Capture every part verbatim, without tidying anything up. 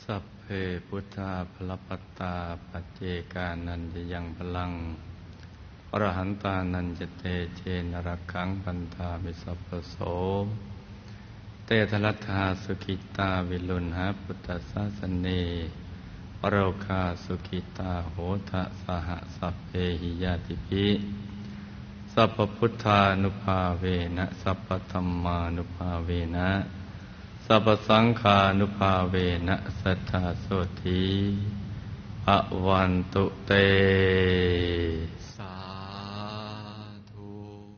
สัพเพพุทธาภลปัตตาปัจเจกานันจะยังพลังอรหันตานันจะเตเชนรักขังปันธามิสัพพโสเตทลัทธาสุขิตาวิลุณหาพุทธศาสเนโรคาสุขิตาโหทะสหสัพเพหิยาติภิสัพพพุทธานุภาเวนะสัพพธัมมานุภาเวนะสัพพสังฆานุภาเวนะสัทธาโสธีอวันตุเตสาธุ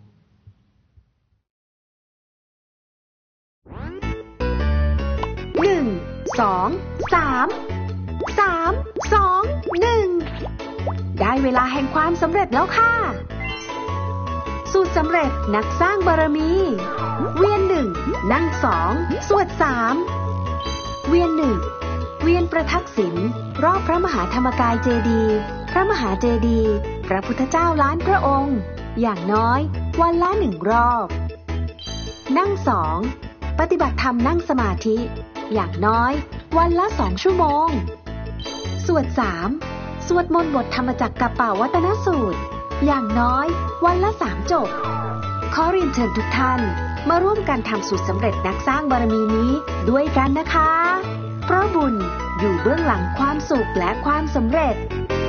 หนึ่งสองสามสามสองหนึ่งได้เวลาแห่งความสำเร็จแล้วค่ะสูตรสำเร็จนักสร้างบารมีเวียนหนึ่งนั่งสองสวดสามเวียนหนึ่งเวียนประทักษิณรอบพระมหาธรรมกายเจดีย์พระมหาเจดีย์พระพุทธเจ้าล้านพระองค์อย่างน้อยวันละหนึ่งรอบนั่งสองปฏิบัติธรรมนั่งสมาธิอย่างน้อยวันละสองชั่วโมงสวดสามสวดมนต์บทธรรมจักรกัปปวัตนสูตรอย่างน้อยวันละสามจบขอเรียนเชิญทุกท่านมาร่วมกันทำสูตรสำเร็จนักสร้างบารมีนี้ด้วยกันนะคะเพราะบุญอยู่เบื้องหลังความสุขและความสำเร็จ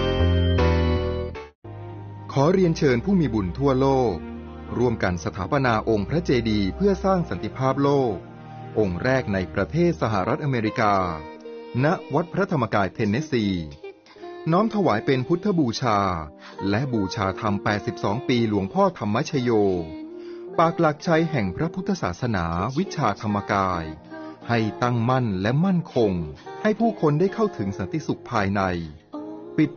ขอเรียนเชิญผู้มีบุญทั่วโลกร่วมกันสถาปนาองค์พระเจดีย์เพื่อสร้างสันติภาพโลกองค์แรกในประเทศสหรัฐอเมริกาณวัดพระธรรมกายเทนเนสซีน้อมถวายเป็นพุทธบูชาและบูชาธรรมแปดสิบสองปีหลวงพ่อธรรมชโยปากหลักชัยแห่งพระพุทธศาสนาวิชาธรรมกายให้ตั้งมั่นและมั่นคงให้ผู้คนได้เข้าถึงสันติสุขภายใน